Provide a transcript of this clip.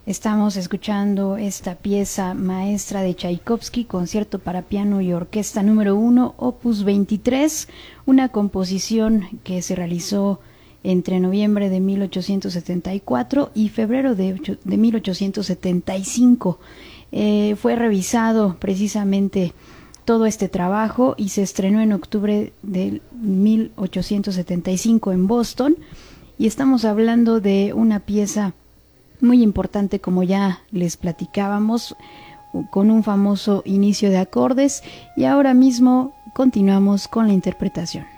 Estamos escuchando esta pieza maestra de Tchaikovsky, concierto para piano y orquesta número 1, opus 23, una composición que se realizó entre noviembre de 1874 y febrero de 1875. Fue revisado precisamente todo este trabajo y se estrenó en octubre de 1875 en Boston, y estamos hablando de una pieza muy importante, como ya les platicábamos, con un famoso inicio de acordes, y ahora mismo continuamos con la interpretación.